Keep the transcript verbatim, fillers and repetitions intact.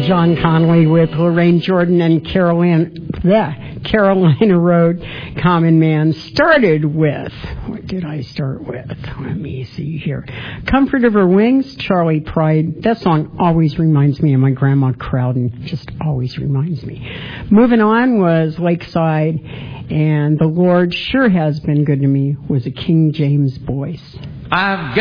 John Connolly with Lorraine Jordan and Carolina, the Carolina Road Common Man. Started with, what did I start with? Let me see here. Comfort of Her Wings, Charlie Pride. That song always reminds me of my grandma Crowden. Just always reminds me. Moving on was Lakeside, and The Lord Sure Has Been Good to Me was a King James voice. I've got